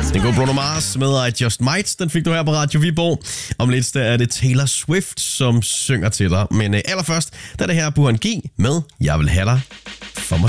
Den går Bruno Mars med I Just Might. Den fik du her på Radio Viborg. Om lidt er det Taylor Swift, som synger til dig. Men allerførst, der er det her Burhan G med Jeg vil have dig